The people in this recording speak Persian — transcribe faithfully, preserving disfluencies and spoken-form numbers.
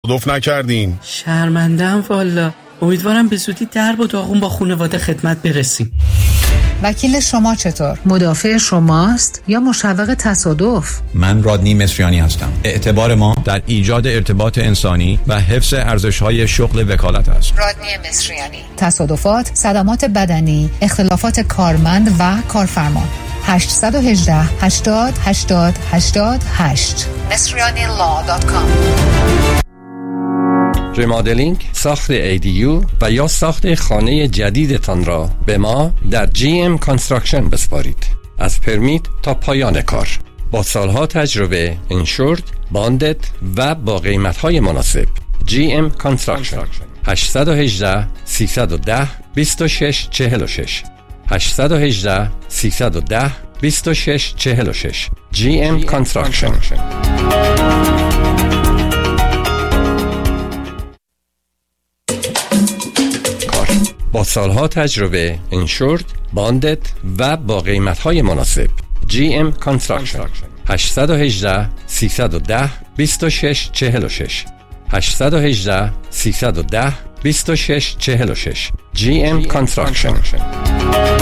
تصادف نکردین؟ شرمنده‌ام والا. امیدوارم به زودی درب و داغون با خانواده خدمت برسیم. وکیل شما چطور؟ مدافع شماست یا مشوق تصادف؟ من رادنی مصریانی هستم. اعتبار ما در ایجاد ارتباط انسانی و حفظ ارزش‌های شغل وکالت است. رادنی مصریانی. تصادفات، صدمات بدنی، اختلافات کارمند و کارفرما. هشت یک هشت هشتاد هشتاد هشتاد هشت مصریانی لا دات کام. ریمادلینگ، ساخت ای دی یو و یا ساخت خانه جدیدتان را به ما در جی ام کانستراکشن بسپارید. از پرمیت تا پایان کار با سالها تجربه، انشورد، باندد و با قیمت‌های مناسب. جی ام کانستراکشن. هشت یک هشت سه یک صفر دو شش چهار شش هشت یک هشت سه یک صفر دو شش چهار شش جی ام کانستراکشن. با سالها تجربه، انشورد، باندد و با قیمت‌های مناسب. جی ام کانستراکشن. هشت یک هشت سه یک صفر دو شش چهار شش هشت یک هشت سه یک صفر دو شش چهار شش جی ام کانستراکشن.